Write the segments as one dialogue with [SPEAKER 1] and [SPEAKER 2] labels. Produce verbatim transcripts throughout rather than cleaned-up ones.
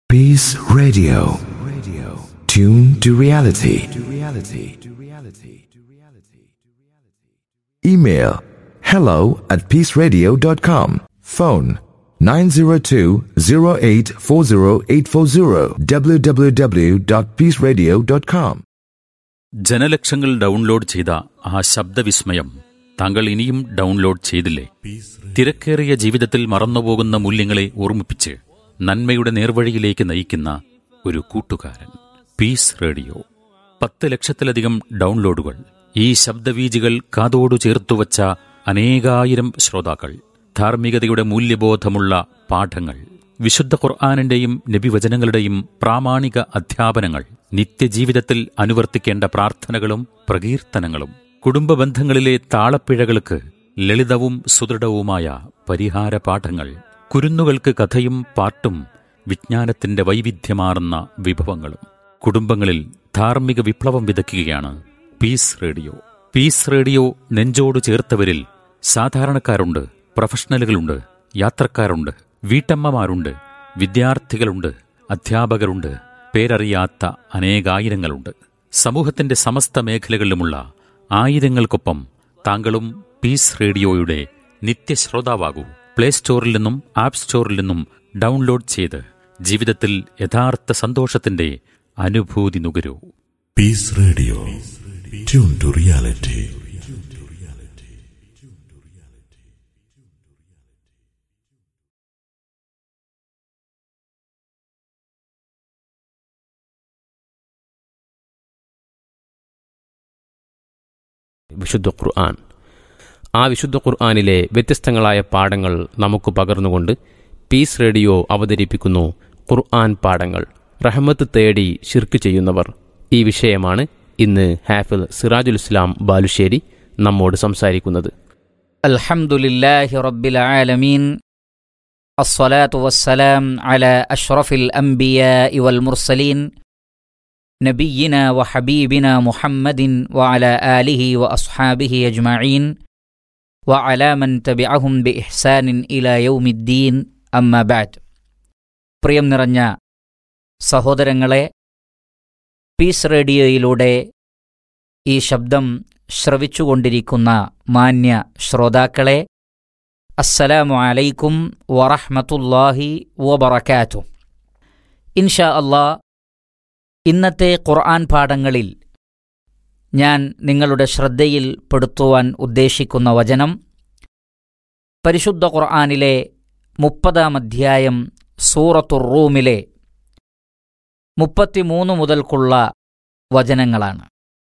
[SPEAKER 1] Peace Radio. Radio. Tune to reality. To reality. To reality. To reality. Email hello at peaceradio dot com. Phone nine zero two zero eight four zero eight four zero. w w w dot peace radio dot com.
[SPEAKER 2] ജനലക്ഷങ്ങൾ download ചെയ്ത ആ ശബ്ദവിസ്മയം താങ്കൾ ഇനിയും download ചെയ്തില്ലേ? തിരക്കേറിയ ജീവിതത്തിൽ മറന്നുപോകുന്ന മൂല്യങ്ങളെ ഓർമ്മിപ്പിച്ച് നന്മയുടെ നേർവഴിയിലേക്ക് നയിക്കുന്ന ഒരു കൂട്ടുകാരൻ. Piece radio. പത്ത് ലക്ഷത്തിലധികം ഡൗൺലോഡുകൾ. ഈ ശബ്ദവീജികൾ കാതോടു ചേർത്തുവച്ച അനേകായിരം ശ്രോതാക്കൾ. ധാർമ്മികതയുടെ മൂല്യബോധമുള്ള പാഠങ്ങൾ, വിശുദ്ധ ഖുർആനിന്റെയും നബിവചനങ്ങളുടെയും പ്രാമാണിക അധ്യാപനങ്ങൾ, നിത്യജീവിതത്തിൽ അനുവർത്തിക്കേണ്ട പ്രാർത്ഥനകളും പ്രകീർത്തനങ്ങളും, കുടുംബ ബന്ധങ്ങളിലെ താളപ്പിഴകൾക്ക് ലളിതവും സുദൃഢവുമായ പരിഹാര പാഠങ്ങൾ, കുരുന്നുകൾക്ക് കഥയും പാട്ടും വിജ്ഞാനത്തിന്റെ വൈവിധ്യമാർന്ന വിഭവങ്ങളും. കുടുംബങ്ങളിൽ ധാർമ്മിക വിപ്ലവം വിതയ്ക്കുകയാണ് പീസ് റേഡിയോ. പീസ് റേഡിയോ നെഞ്ചോട് ചേർത്തവരിൽ സാധാരണക്കാരുണ്ട്, പ്രൊഫഷണലുകളുണ്ട്, യാത്രക്കാരുണ്ട്, വീട്ടമ്മമാരുണ്ട്, വിദ്യാർത്ഥികളുണ്ട്, അധ്യാപകരുണ്ട്, പേരറിയാത്ത അനേകായിരങ്ങളുണ്ട്. സമൂഹത്തിന്റെ സമസ്ത മേഖലകളിലുമുള്ള ആയിരങ്ങൾക്കൊപ്പം താങ്കളും പീസ് റേഡിയോയുടെ നിത്യശ്രോതാവാകൂ. പ്ലേ സ്റ്റോറിൽ നിന്നും ആപ്പ് സ്റ്റോറിൽ നിന്നും ഡൗൺലോഡ് ചെയ്ത് ജീവിതത്തിൽ യഥാർത്ഥ സന്തോഷത്തിന്റെ അനുഭൂതി നുകരൂ.
[SPEAKER 3] Piece radio. Tune to reality.
[SPEAKER 4] വിശുദ്ധ ഖുർആൻ. ആ വിശുദ്ധ ഖുർആനിലെ വ്യത്യസ്തങ്ങളായ പാഠങ്ങൾ നമുക്ക് പകർന്നുകൊണ്ട് പീസ് റേഡിയോ അവതരിപ്പിക്കുന്നു ഖുർആൻ പാഠങ്ങൾ. റഹ്മത്ത് തേടി ശിർക്ക് ചെയ്യുന്നവർ. ഈ വിഷയമാണ് ഇന്ന് ഹാഫിൽ സിറാജുൽ ഇസ്ലാം ബാലുശ്ശേരി നമ്മോട് സംസാരിക്കുന്നത്.
[SPEAKER 5] അൽഹംദുലില്ലാഹി റബ്ബിൽ ആലമീൻ. അസ്സലാത്തു വസ്സലാം അലാ അഷ്റഫിൽ അംബിയാഇ വൽ മുർസലീൻ നബിയിന വ ഹബീബിന മുഹമ്മദിൻ വ അലാ ആലിഹി വ അസ്ഹാബിഹി അജ്മഈൻ വ അലാ മൻ തബിഅഹും ബി ഇഹ്സാനിൻ ഇലാ യൗമിദ്ദീൻ. അമ്മാ ബഅദ്. പ്രിയം നിറഞ്ഞ സഹോദരങ്ങളെ, പീസ് റേഡിയോയിലൂടെ ഈ ശബ്ദം ശ്രവിച്ചുകൊണ്ടിരിക്കുന്ന മാന്യ ശ്രോതാക്കളെ, അസ്സലാമു അലൈക്കും വറഹ്മത്തുള്ളാഹി വബറകാതുഹു. ഇൻഷാ അല്ലാഹ് ഇന്നത്തെ ഖുർആൻ പാഠങ്ങളിൽ ഞാൻ നിങ്ങളുടെ ശ്രദ്ധയിൽ പെടുത്തുവാൻ ഉദ്ദേശിക്കുന്ന വചനം പരിശുദ്ധ ഖുർആനിലെ മുപ്പതാം അധ്യായം സൂറത്തുർ റൂമിലെ മുപ്പത്തിമൂന്ന് മുതൽക്കുള്ള വചനങ്ങളാണ്.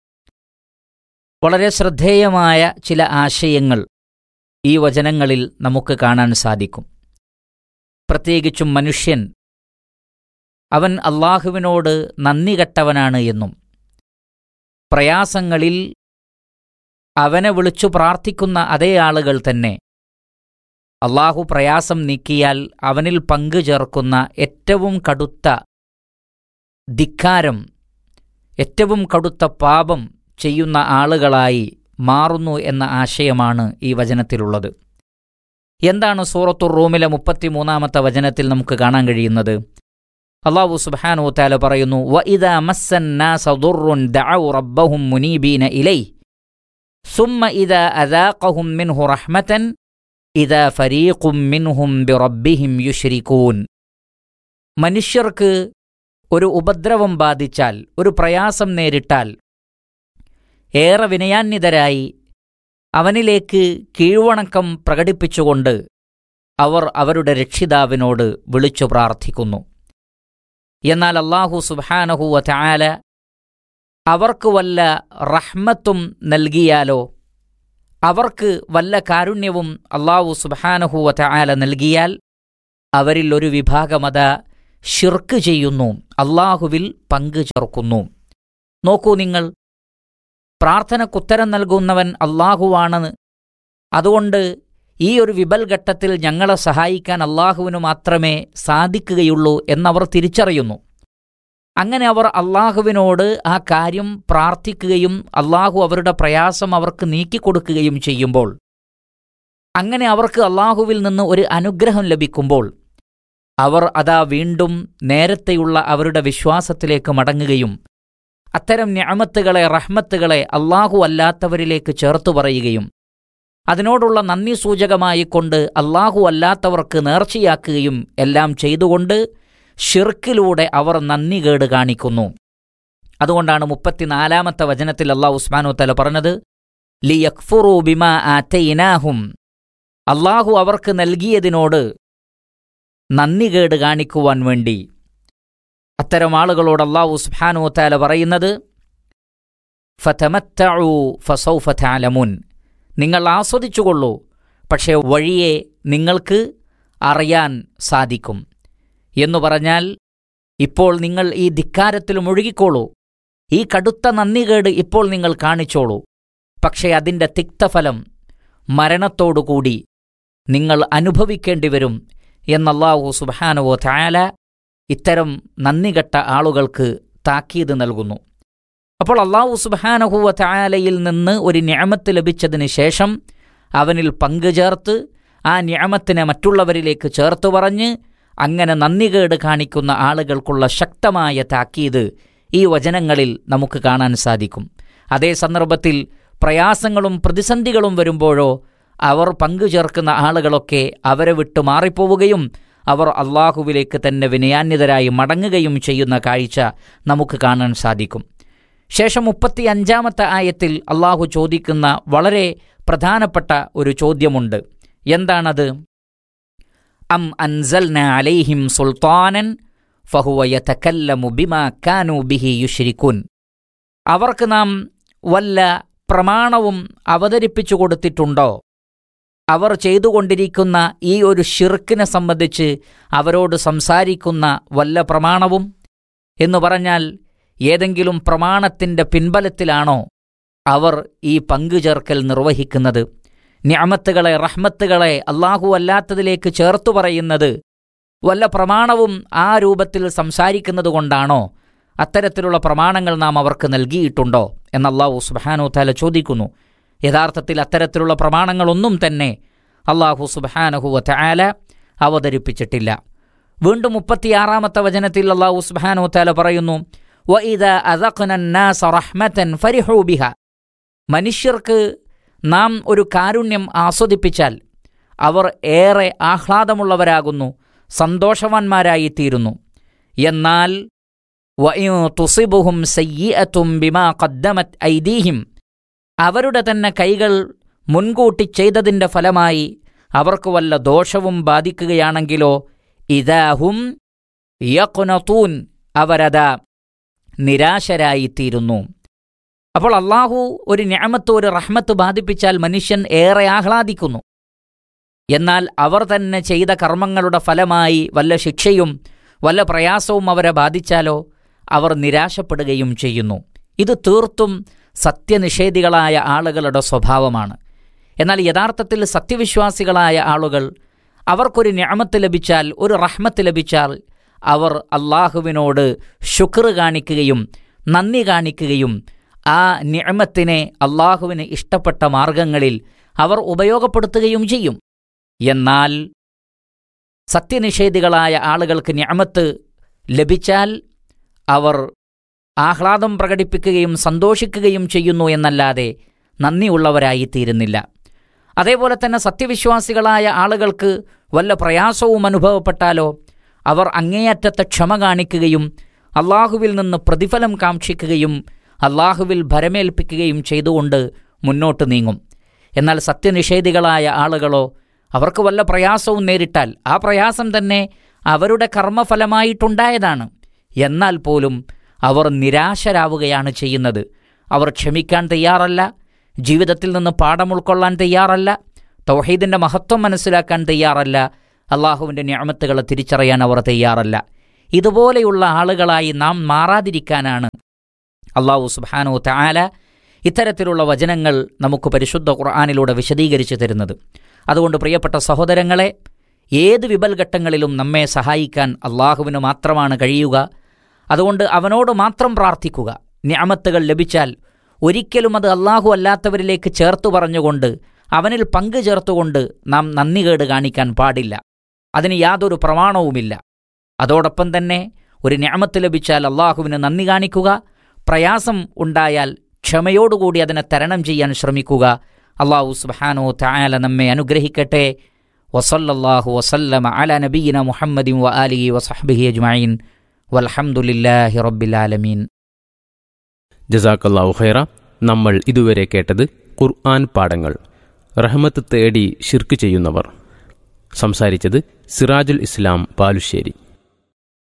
[SPEAKER 5] വളരെ ശ്രദ്ധേയമായ ചില ആശയങ്ങൾ ഈ വചനങ്ങളിൽ നമുക്ക് കാണാൻ സാധിക്കും. പ്രത്യേകിച്ചും മനുഷ്യൻ അവൻ അള്ളാഹുവിനോട് നന്ദി കെട്ടവനാണ് എന്നും പ്രയാസങ്ങളിൽ അവനെ വിളിച്ചു പ്രാർത്ഥിക്കുന്ന അതേ ആളുകൾ തന്നെ അള്ളാഹു പ്രയാസം നീക്കിയാൽ അവനിൽ പങ്കു ചേർക്കുന്ന ഏറ്റവും കടുത്ത ധിക്കാരം, ഏറ്റവും കടുത്ത പാപം ചെയ്യുന്ന ആളുകളായി മാറുന്നു എന്ന ആശയമാണ് ഈ വചനത്തിലുള്ളത്. എന്താണ് സൂറത്തുർ റൂമിലെ മുപ്പത്തിമൂന്നാമത്തെ വചനത്തിൽ നമുക്ക് കാണാൻ കഴിയുന്നത്? അല്ലാഹു സുബ്ഹാനഹു വ തആല പറയുന്നു, വഇദാ മസ്സന്നാസ ദുർറുൻ ദഅഉ റബ്ബഹും മുനീബീന ഇലൈഹി സുമ്മ ഇദാ അദാഖഹും മിൻഹു റഹ്മതൻ ഇദാ ഫരീഖും മിൻഹും ബിറബ്ബിഹിം യുശ്രികൂൻ. മനുഷ്യർക്ക് ഒരു ഉപദ്രവം ബാധിച്ചാൽ, ഒരു പ്രയാസം നേരിട്ടാൽ, ഏറെ വിനയാന്വിതരായി അവനിലേക്ക് കീഴ്വണക്കം പ്രകടിപ്പിച്ചുകൊണ്ട് അവർ അവരുടെ രക്ഷിതാവിനോട് വിളിച്ചു പ്രാർത്ഥിക്കുന്നു. എന്നാൽ അല്ലാഹു സുബ്ഹാനഹു വ തആല അവർക്ക് വല്ല റഹ്മത്തും നൽകിയാലോ, അവർക്ക് വല്ല കാരുണ്യവും അല്ലാഹു സുബ്ഹാനഹു വ തആല നൽകിയാൽ അവരിൽ ഒരു വിഭാഗമത ശിർക്ക് ചെയ്യുന്നു, അല്ലാഹുവിൽ പങ്കു ചേർക്കുന്നു. നോക്കൂ നിങ്ങൾ, പ്രാർത്ഥനക്കുത്തരം നൽകുന്നവൻ അല്ലാഹുവാണ്. അതുകൊണ്ട് ഈ ഒരു വിപൽഘട്ടത്തിൽ ഞങ്ങളെ സഹായിക്കാൻ അല്ലാഹുവിന് മാത്രമേ സാധിക്കുകയുള്ളൂ എന്നവർ തിരിച്ചറിയുന്നു. അങ്ങനെ അവർ അല്ലാഹുവിനോട് ആ കാര്യം പ്രാർത്ഥിക്കുകയും അല്ലാഹു അവരുടെ പ്രയാസം അവർക്ക് നീക്കിക്കൊടുക്കുകയും ചെയ്യുമ്പോൾ, അങ്ങനെ അവർക്ക് അല്ലാഹുവിൽ നിന്ന് ഒരു അനുഗ്രഹം ലഭിക്കുമ്പോൾ അവർ അതാ വീണ്ടും നേരത്തെയുള്ള അവരുടെ വിശ്വാസത്തിലേക്ക് മടങ്ങുകയും അത്തരം നിഅമത്തുകളെ, റഹ്മത്തുകളെ അല്ലാഹു അല്ലാത്തവരിലേക്ക് ചേർത്തു പറയുകയും അതിനോടുള്ള നന്ദി സൂചകമായി കൊണ്ട് അല്ലാഹു അല്ലാത്തവർക്ക് നേർച്ചയാക്കുകയും എല്ലാം ചെയ്തുകൊണ്ട് ഷിർക്കിലൂടെ അവർ നന്ദികേട് കാണിക്കുന്നു. അതുകൊണ്ടാണ് മുപ്പത്തിനാലാമത്തെ വചനത്തിൽ അല്ലാഹു സുബ്ഹാനഹു വതആല പറഞ്ഞത്, ലിയക്ഫുറൂ ബിമാ ആതൈനാഹും, അല്ലാഹു അവർക്ക് നൽകിയതിനോട് നന്ദികേട് കാണിക്കുവാൻ വേണ്ടി. അത്തരം ആളുകളോട് അല്ലാഹു സുബ്ഹാനഹു വതആല പറയുന്നത്, ഫതമത്തഉ ഫസൗഫ തഅലമുൻ, നിങ്ങൾ ആസ്വദിച്ചുകൊള്ളൂ, പക്ഷേ വഴിയെ നിങ്ങൾക്ക് അറിയാൻ സാധിക്കും. എന്നു പറഞ്ഞാൽ ഇപ്പോൾ നിങ്ങൾ ഈ ധിക്കാരത്തിൽ മുഴുകിക്കോളൂ, ഈ കടുത്ത നന്ദികേട് ഇപ്പോൾ നിങ്ങൾ കാണിച്ചോളൂ, പക്ഷേ അതിൻ്റെ തിക്തഫലം മരണത്തോടുകൂടി നിങ്ങൾ അനുഭവിക്കേണ്ടി വരും എന്നല്ലാഹു സുബ്ഹാനഹു വ തആല ഇത്തരം നന്ദികെട്ട ആളുകൾക്ക് താക്കീത് നൽകുന്നു. അപ്പോൾ അല്ലാഹു സുബ്ഹാനഹു വ തആലയിൽ നിന്ന് ഒരു നിഅമത്ത് ലഭിച്ചതിന് ശേഷം അവനിൽ പങ്കുചേർത്ത് ആ നിഅമത്തിനെ മറ്റുള്ളവരിലേക്ക് ചേർത്ത് പറഞ്ഞ് അങ്ങനെ നന്ദികേട് കാണിക്കുന്ന ആളുകൾക്കുള്ള ശക്തമായ താക്കീത് ഈ വചനങ്ങളിൽ നമുക്ക് കാണാൻ സാധിക്കും. അതേ സന്ദർഭത്തിൽ പ്രയാസങ്ങളും പ്രതിസന്ധികളും വരുമ്പോഴോ അവർ പങ്കുചേർക്കുന്ന ആളുകളൊക്കെ അവരെ വിട്ടു മാറിപ്പോവുകയും അവർ അല്ലാഹുവിലേക്ക് തന്നെ വിനയാന്വിതരായി മടങ്ങുകയും ചെയ്യുന്ന കാഴ്ച നമുക്ക് കാണാൻ സാധിക്കും. ശേഷം മുപ്പത്തി അഞ്ചാമത്തെ ആയത്തിൽ അല്ലാഹു ചോദിക്കുന്ന വളരെ പ്രധാനപ്പെട്ട ഒരു ചോദ്യമുണ്ട്. എന്താണത്? അം അൻസൽനാ അലൈഹിം സുൽത്താനൻ ഫഹുവ യതകല്ലമു ബിമാ കാനൂ ബിഹി യുശ്രികൂൻ, അവർക്ക് നാം വല്ല പ്രമാണവും അവതരിപ്പിച്ചു കൊടുത്തിട്ടുണ്ടോ? അവർ ചെയ്തുകൊണ്ടിരിക്കുന്ന ഈ ഒരു ഷിർക്കിനെ സംബന്ധിച്ച് അവരോട് സംസാരിക്കുന്ന വല്ല പ്രമാണവും എന്നു പറഞ്ഞാൽ ഏതെങ്കിലും പ്രമാണത്തിൻ്റെ പിൻബലത്തിലാണോ അവർ ഈ പങ്കുചേർക്കൽ നിർവഹിക്കുന്നത്? നിഅമത്തുകളെ, റഹ്മത്തുകളെ അല്ലാഹു അല്ലാത്തതിലേക്ക് ചേർത്തു പറയുന്നത് വല്ല പ്രമാണവും ആ രൂപത്തിൽ സംസാരിക്കുന്നത് കൊണ്ടാണോ? അത്തരത്തിലുള്ള പ്രമാണങ്ങൾ നാം അവർക്ക് നൽകിയിട്ടുണ്ടോ എന്ന് അല്ലാഹു സുബ്ഹാനഹു വതആല ചോദിക്കുന്നു. യഥാർത്ഥത്തിൽ അത്തരത്തിലുള്ള പ്രമാണങ്ങളൊന്നും തന്നെ അല്ലാഹു സുബ്ഹാനഹു വതആല അവതരിപ്പിച്ചിട്ടില്ല. വീണ്ടും മുപ്പത്തിയാറാമത്തെ വചനത്തിൽ അല്ലാഹു സുബ്ഹാനഹു വതആല പറയുന്നു, വഇദാ അദഖ്ന അന്നാസ റഹ്മതൻ ഫരിഹൂ ബിഹ, മനുഷ്യർക്ക് നാം ഒരു കാരുണ്യം ആസ്വദിപ്പിച്ചാൽ അവർ ഏറെ ആഹ്ലാദമുള്ളവരാകുന്നു, സന്തോഷവാന്മാരായിത്തീരുന്നു. എന്നാൽ വഇൻ തുസിബുഹും സയ്യിഅത്തും ബിമാ ഖദ്ദമത് ഐദീഹിം, അവരുടെ തന്നെ കൈകൾ മുൻകൂട്ടി ചെയ്തതിൻ്റെ ഫലമായി അവർക്ക് വല്ല ദോഷവും ബാധിക്കുകയാണെങ്കിലോ ഇദാഹും യഖ്നതൂൻ, അവരതാ നിരാശരായിത്തീരുന്നു. അപ്പോൾ അല്ലാഹു ഒരു നിഅമത്ത്, ഒരു റഹ്മത്ത് ബാധിപ്പിച്ചാൽ മനുഷ്യൻ ഏറെ ആഹ്ലാദിക്കുന്നു. എന്നാൽ അവർ തന്നെ ചെയ്ത കർമ്മങ്ങളുടെ ഫലമായി വല്ല ശിക്ഷയും വല്ല പ്രയാസവും അവരെ ബാധിച്ചാലോ അവർ നിരാശപ്പെടുകയും ചെയ്യുന്നു. ഇത് തീർത്തും സത്യനിഷേധികളായ ആളുകളുടെ സ്വഭാവമാണ്. എന്നാൽ യഥാർത്ഥത്തിൽ സത്യവിശ്വാസികളായ ആളുകൾ അവർക്കൊരു നിഅമത്ത് ലഭിച്ചാൽ, ഒരു റഹ്മത്ത് ലഭിച്ചാൽ അവർ അല്ലാഹുവിനോട് ശുക്ർ കാണിക്കുകയും നന്ദി കാണിക്കുകയും ആ നിഅമത്തിനെ അല്ലാഹുവിന് ഇഷ്ടപ്പെട്ട മാർഗങ്ങളിൽ അവർ ഉപയോഗപ്പെടുത്തുകയും ചെയ്യും. എന്നാൽ സത്യനിഷേധികളായ ആളുകൾക്ക് നിഅമത്ത് ലഭിച്ചാൽ അവർ ആഹ്ലാദം പ്രകടിപ്പിക്കുകയും സന്തോഷിക്കുകയും ചെയ്യുന്നു എന്നല്ലാതെ നന്ദിയുള്ളവരായിത്തീരുന്നില്ല. അതേപോലെ തന്നെ സത്യവിശ്വാസികളായ ആളുകൾക്ക് വല്ല പ്രയാസവും അനുഭവപ്പെട്ടാലോ അവർ അങ്ങേയറ്റത്തെ ക്ഷമ കാണിക്കുകയും അല്ലാഹുവിൽ നിന്ന് പ്രതിഫലം കാക്ഷിക്കുകയും അല്ലാഹുവിൽ ഭരമേൽപ്പിക്കുകയും ചെയ്തുകൊണ്ട് മുന്നോട്ട് നീങ്ങും. എന്നാൽ സത്യനിഷേധികളായ ആളുകളോ അവർക്ക് വല്ല പ്രയാസവും നേരിട്ടാൽ ആ പ്രയാസം തന്നെ അവരുടെ കർമ്മഫലമായിട്ടുണ്ടായതാണ്. എന്നാൽ പോലും അവർ നിരാശരാവുകയാണ് ചെയ്യുന്നത്. അവർ ക്ഷമിക്കാൻ തയ്യാറല്ല, ജീവിതത്തിൽ നിന്ന് പാഠം ഉൾക്കൊള്ളാൻ തയ്യാറല്ല, തൗഹീദിൻ്റെ മഹത്വം മനസ്സിലാക്കാൻ തയ്യാറല്ല, അല്ലാഹുവിൻ്റെ നിഅമത്തുകളെ തിരിച്ചറിയാൻ അവർ തയ്യാറല്ല. ഇതുപോലെയുള്ള ആളുകളായി നാം മാറാതിരിക്കാനാണ് അല്ലാഹു സുബ്ഹാനഹു തആല ഇത്തരത്തിലുള്ള വചനങ്ങൾ നമുക്ക് പരിശുദ്ധ ഖുർആനിലൂടെ വിശദീകരിച്ചു തരുന്നത്. അതുകൊണ്ട് പ്രിയപ്പെട്ട സഹോദരങ്ങളെ, ഏത് വിപൽഘട്ടങ്ങളിലും നമ്മെ സഹായിക്കാൻ അല്ലാഹുവിന് മാത്രമാണ് കഴിയുക. അതുകൊണ്ട് അവനോട് മാത്രം പ്രാർത്ഥിക്കുക. നിഅമത്തുകൾ ലഭിച്ചാൽ ഒരിക്കലും അത് അല്ലാഹു അല്ലാത്തവരിലേക്ക് ചേർത്തു പറഞ്ഞുകൊണ്ട് അവനിൽ പങ്കു ചേർത്തുകൊണ്ട് നാം നന്ദികേട് കാണിക്കാൻ പാടില്ല. അതിന് യാതൊരു പ്രമാണവുമില്ല. അതോടൊപ്പം തന്നെ ഒരു നിഅമത്ത് ലഭിച്ചാൽ അള്ളാഹുവിന് നന്ദി കാണിക്കുക, പ്രയാസം ഉണ്ടായാൽ ക്ഷമയോടുകൂടി അതിനെ തരണം ചെയ്യാൻ ശ്രമിക്കുക. അള്ളാഹു സുബ്ഹാനഹു തആല നമ്മെ അനുഗ്രഹിക്കട്ടെ. വസല്ലല്ലാഹു വസല്ലമ അലാ നബിയിന മുഹമ്മദിൻ വ ആലിഹി വസഹ്ബിഹി അജ്മഈൻ വൽഹംദുലില്ലാഹി റബ്ബിൽ ആലമീൻ.
[SPEAKER 4] ജസാക്കല്ലാഹു ഖൈറ. നമ്മൾ ഇതുവരെ കേട്ടത് ഖുർആൻ പാഠങ്ങൾ. റഹ്മത്ത് തേടി ശിർക്ക് ചെയ്യുന്നവർ. സംസാരിച്ചത് സിറാജുൽ ഇസ്ലാം ബാലുശ്ശേരി.